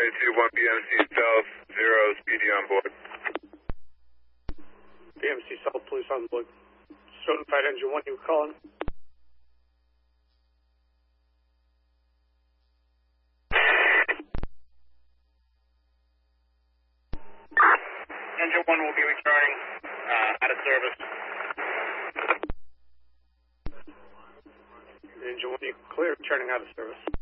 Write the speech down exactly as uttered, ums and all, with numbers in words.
twenty-two, one B M C South, zero, Speedy on board. B M C South Police on board. Just notified engine one, you were calling. Engine one will be returning uh, out of service. Engine one, you clear, turning out of service.